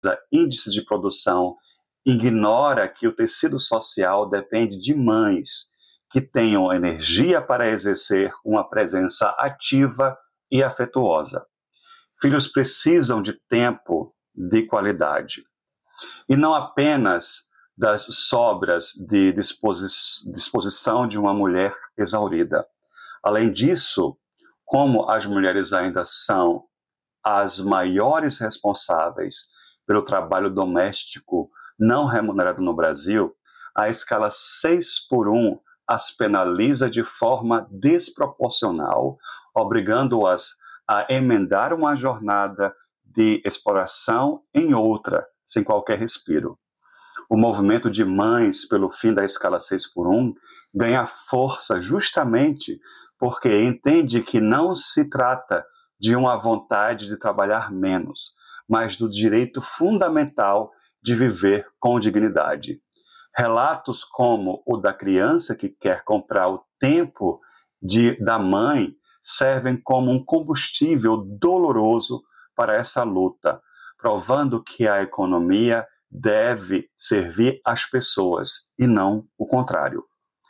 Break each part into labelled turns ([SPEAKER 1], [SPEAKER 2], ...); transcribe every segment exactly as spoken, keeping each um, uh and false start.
[SPEAKER 1] índices de produção, ignora que o tecido social depende de mães que tenham energia para exercer uma presença ativa e afetuosa. Filhos precisam de tempo de qualidade. E não apenas das sobras de disposi- disposição de uma mulher exaurida. Além disso, como as mulheres ainda são as maiores responsáveis pelo trabalho doméstico não remunerado no Brasil, a escala seis por um as penaliza de forma desproporcional, obrigando-as a emendar uma jornada de exploração em outra, sem qualquer respiro. O movimento de mães pelo fim da escala seis por um ganha força justamente porque entende que não se trata de uma vontade de trabalhar menos, mas do direito fundamental de viver com dignidade. Relatos como o da criança que quer comprar o tempo de, da mãe servem como um combustível doloroso para essa luta, provando que a economia deve servir às pessoas e não o contrário.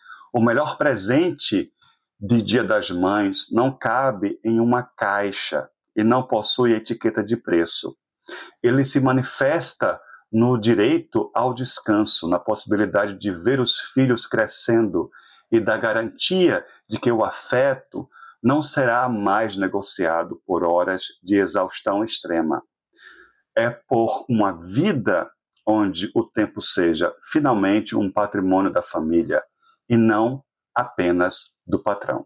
[SPEAKER 1] O melhor presente de Dia das Mães não cabe em uma caixa e não possui etiqueta de preço. Ele se manifesta no direito ao descanso, na possibilidade de ver os filhos crescendo e da garantia de que o afeto não será mais negociado por horas de exaustão extrema. É por uma vida onde o tempo seja finalmente um patrimônio da família e não apenas do patrão.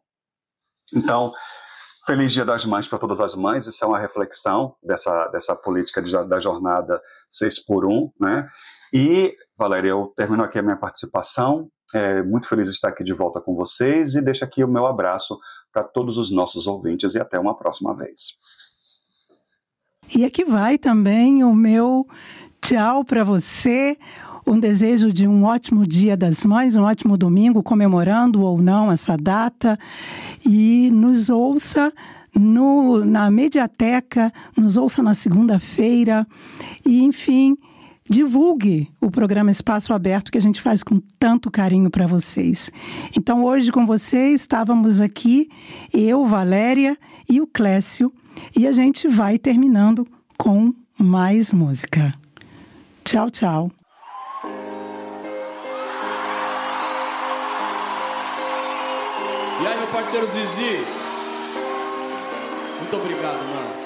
[SPEAKER 1] Então, feliz Dia das Mães para todas as mães. Isso é uma reflexão dessa, dessa política de, da jornada seis por um, né? E, Valéria, eu termino aqui a minha participação. É, muito feliz de estar aqui de volta com vocês e deixo aqui o meu abraço para todos os nossos ouvintes e até uma próxima vez.
[SPEAKER 2] E aqui vai também o meu tchau para você. Um desejo de um ótimo Dia das Mães, um ótimo domingo, comemorando ou não essa data. E nos ouça no, na Mediateca, nos ouça na segunda-feira. E, enfim, divulgue o programa Espaço Aberto, que a gente faz com tanto carinho para vocês. Então, hoje com vocês, estávamos aqui, eu, Valéria e o Clécio. E a gente vai terminando com mais música. Tchau, tchau.
[SPEAKER 3] E aí, meu parceiro Zizi, muito obrigado, mano.